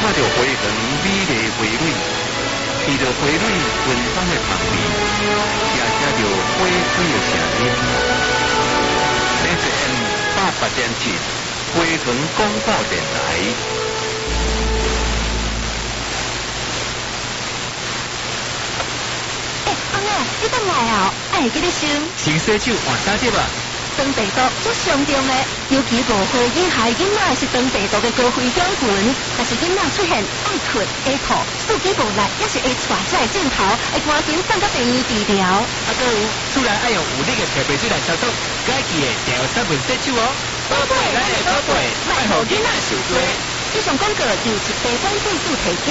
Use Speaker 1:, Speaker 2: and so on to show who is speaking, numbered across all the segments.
Speaker 1: 看到花园美丽的花蕊，闻到花蕊芬芳的香味，也听到花水的声音。FM88.7花园广播电台。
Speaker 2: 你等来哦，爱记得想。
Speaker 3: 先洗手换衫碟啊！
Speaker 2: 长病毒最上重的，尤其无好婴孩囡仔是长病毒的高危险群。但是囡仔出现爱困、爱吐、数据无力，也是会带出来镜头，会赶紧送到病院治疗。
Speaker 3: 还有，厝内爱用有力的特别水来消毒，该记的定要3分洗手哦。
Speaker 2: 宝贝，咱的宝贝，莫让囡仔受罪。以上广告由一地方政府提供。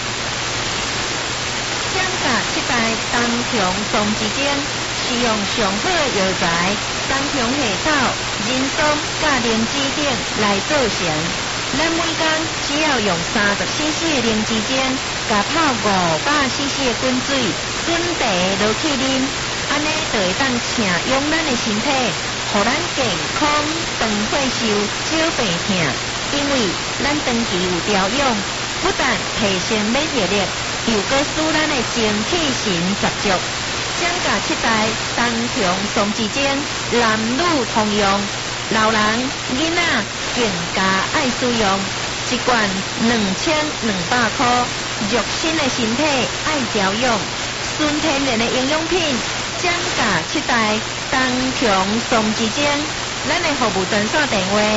Speaker 2: 降价7代东强松之间，使用上好药材，东强下草、人参、甲灵芝等来做成。咱每工只要用30cc 灵芝精，加泡500cc 的滚水，滚茶落去啉，安尼就会当请用咱的身体，互咱健康、长岁寿、少病痛。因为咱长期有调养，不但提升免疫力。又搁使咱的精气神十足，降价7代东强松之间，男女通用，老人、囡仔更加爱使用，一罐2200块，肉身的身体爱调养，纯天然的营养品，降价7代东强松之间，咱的服务专线电话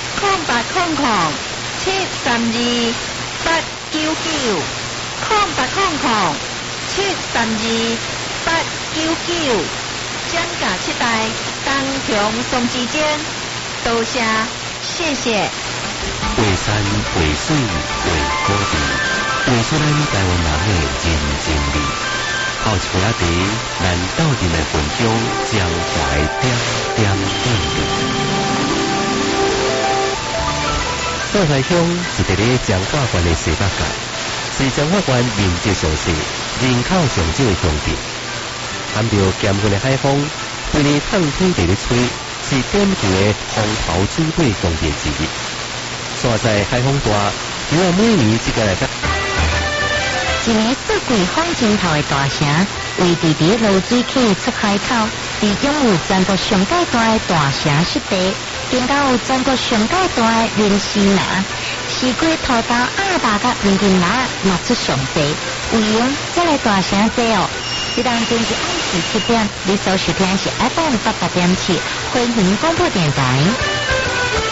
Speaker 2: 0800-732-899。0800-732-899，降价7代东强松之间，多谢，谢谢。
Speaker 4: 画山画水画土地，画出咱台湾人的人情味。泡一杯仔茶，咱斗阵来分享江淮点点滴滴。上海乡是伫咧彰化县的西北角。是彰化县面积上小、人口上少的乡镇，含着咸润的海风，每年趟天地咧吹，是典型的风头主体乡镇之一。山在海风大，只要每年即个来得。
Speaker 2: 一个四季风真头的大城，位伫伫罗水溪出海口，其中有全国上界大的大城湿地，更加有全国上界大的林西南。市区土豆200个民间拿拿出上济，有用再来大城济哦。一当天是27点，你所收听是 FM88.7花莲广播电台。